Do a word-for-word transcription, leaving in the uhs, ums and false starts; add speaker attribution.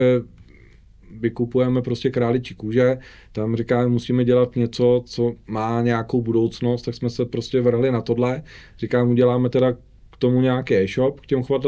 Speaker 1: vykupujeme prostě králičí kůže, tam říkáme, musíme dělat něco, co má nějakou budoucnost, tak jsme se prostě vrhli na tohle. Říkám, uděláme teda k tomu nějaký e-shop, k těm chovatelům